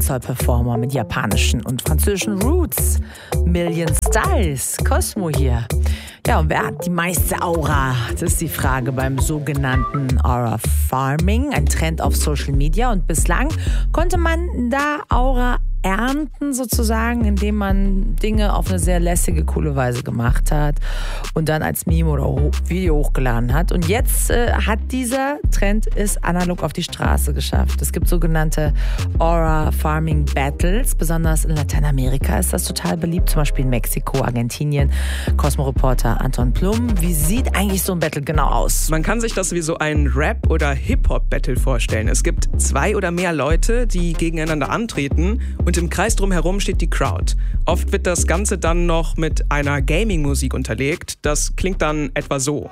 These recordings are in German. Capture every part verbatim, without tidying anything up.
Dancehall-Performer mit japanischen und französischen Roots. Million Styles, Cosmo hier. Ja, und wer hat die meiste Aura? Das ist die Frage beim sogenannten Aura Farming, ein Trend auf Social Media. Und bislang konnte man da Aura ernten sozusagen, indem man Dinge auf eine sehr lässige, coole Weise gemacht hat und dann als Meme oder Video hochgeladen hat. Und jetzt äh, hat dieser Trend es analog auf die Straße geschafft. Es gibt sogenannte Aura Farming Battles, besonders in Lateinamerika ist das total beliebt, zum Beispiel in Mexiko, Argentinien. Cosmo-Reporter Anton Plum, wie sieht eigentlich so ein Battle genau aus? Man kann sich das wie so ein Rap- oder Hip-Hop-Battle vorstellen. Es gibt zwei oder mehr Leute, die gegeneinander antreten und im Kreis drumherum steht die Crowd. Oft wird das Ganze dann noch mit einer Gaming-Musik unterlegt. Das klingt dann etwa so.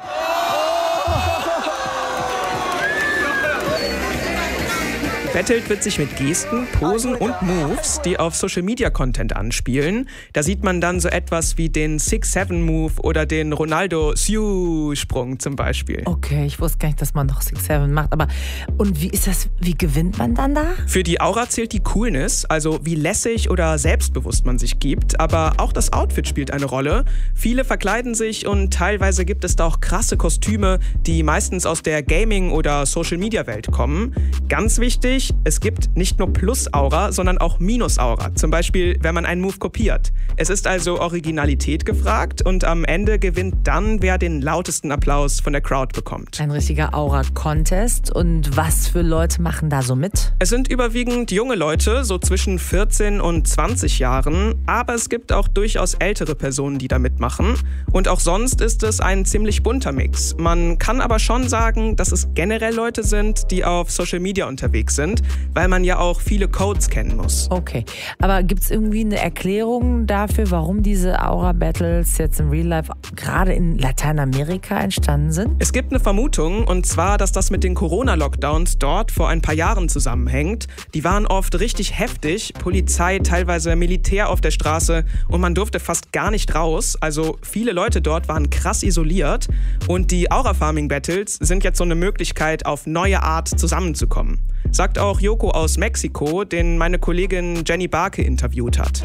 Gebettelt wird sich mit Gesten, Posen und Moves, die auf Social-Media-Content anspielen. Da sieht man dann so etwas wie den six seven Move oder den Ronaldo-Siu-Sprung zum Beispiel. Okay, ich wusste gar nicht, dass man noch six seven macht. Aber und wie ist das? Wie gewinnt man dann da? Für die Aura zählt die Coolness, also wie lässig oder selbstbewusst man sich gibt. Aber auch das Outfit spielt eine Rolle. Viele verkleiden sich und teilweise gibt es da auch krasse Kostüme, die meistens aus der Gaming- oder Social-Media-Welt kommen. Ganz wichtig, es gibt nicht nur Plus-Aura, sondern auch Minus-Aura. Zum Beispiel, wenn man einen Move kopiert. Es ist also Originalität gefragt und am Ende gewinnt dann, wer den lautesten Applaus von der Crowd bekommt. Ein richtiger Aura-Contest. Und was für Leute machen da so mit? Es sind überwiegend junge Leute, so zwischen vierzehn und zwanzig Jahren. Aber es gibt auch durchaus ältere Personen, die da mitmachen. Und auch sonst ist es ein ziemlich bunter Mix. Man kann aber schon sagen, dass es generell Leute sind, die auf Social Media unterwegs sind, weil man ja auch viele Codes kennen muss. Okay, aber gibt es irgendwie eine Erklärung dafür, warum diese Aura-Battles jetzt im Real Life gerade in Lateinamerika entstanden sind? Es gibt eine Vermutung, und zwar, dass das mit den Corona-Lockdowns dort vor ein paar Jahren zusammenhängt. Die waren oft richtig heftig, Polizei, teilweise Militär auf der Straße und man durfte fast gar nicht raus. Also viele Leute dort waren krass isoliert und die Aura-Farming-Battles sind jetzt so eine Möglichkeit, auf neue Art zusammenzukommen. Sagt auch Yoko aus Mexiko, den meine Kollegin Jenny Barke interviewt hat.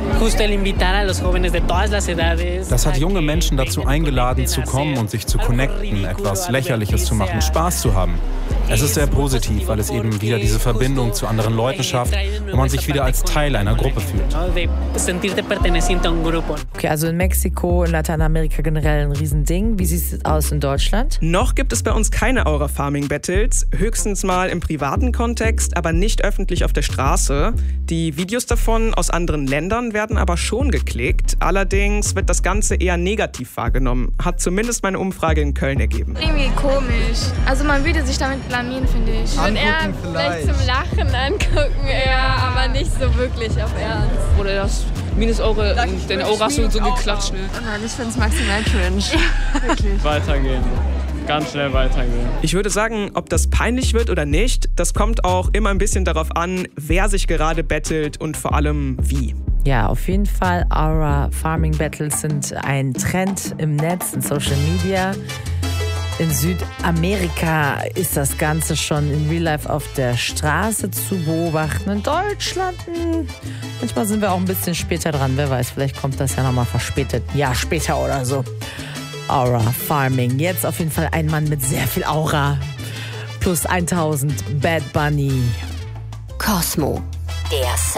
Das hat junge Menschen dazu eingeladen, zu kommen und sich zu connecten, etwas Lächerliches zu machen, Spaß zu haben. Es ist sehr positiv, weil es eben wieder diese Verbindung zu anderen Leuten schafft und man sich wieder als Teil einer Gruppe fühlt. Okay, also in Mexiko, in Lateinamerika generell ein Riesending. Wie sieht es aus in Deutschland? Noch gibt es bei uns keine Aura-Farming-Battles, höchstens mal im privaten Kontext, aber nicht öffentlich auf der Straße. Die Videos davon aus anderen Ländern werden aber schon geklickt. Allerdings wird das Ganze eher negativ wahrgenommen, hat zumindest meine Umfrage in Köln ergeben. Irgendwie komisch. Also man würde sich damit blamieren, finde ich. Ich würde eher vielleicht zum Lachen angucken, eher, aber nicht so wirklich auf Ernst. Oder das Minus-Aura und den Aura so, so geklatscht. Ne? Ich finde es maximal cringe. Ja. Wirklich. Weitergehen. Ganz schnell weitergehen. Ich würde sagen, ob das peinlich wird oder nicht, das kommt auch immer ein bisschen darauf an, wer sich gerade battelt und vor allem wie. Ja, auf jeden Fall. Aura Farming Battles sind ein Trend im Netz, in Social Media. In Südamerika ist das Ganze schon in Real Life auf der Straße zu beobachten. In Deutschland, mh, manchmal sind wir auch ein bisschen später dran. Wer weiß, vielleicht kommt das ja nochmal verspätet. Ein Jahr später oder so. Aura Farming. Jetzt auf jeden Fall ein Mann mit sehr viel Aura. Plus tausend Bad Bunny. Cosmo. Der